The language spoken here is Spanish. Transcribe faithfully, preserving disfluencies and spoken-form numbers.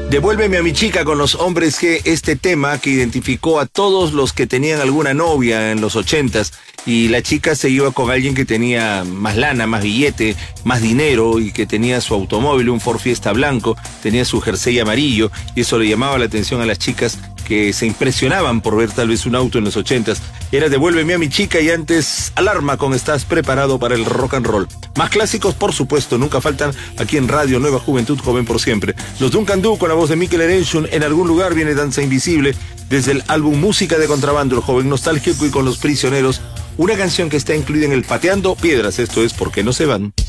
Devuélveme a mi chica con los Hombres G, este tema que identificó a todos los que tenían alguna novia en los ochentas y la chica se iba con alguien que tenía más lana, más billete, más dinero y que tenía su automóvil, un Ford Fiesta blanco, tenía su jersey amarillo y eso le llamaba la atención a las chicas que se impresionaban por ver tal vez un auto en los ochentas. Era Devuélveme a mi chica y antes Alarma con Estás preparado para el rock and roll. Más clásicos, por supuesto, nunca faltan aquí en Radio Nueva Juventud, joven por siempre. Los Duncan Du con la voz de Mikel Erenchun, En algún lugar viene Danza Invisible, desde el álbum Música de Contrabando, el joven nostálgico y con Los Prisioneros, una canción que está incluida en el Pateando Piedras, esto es ¿Por qué no se van?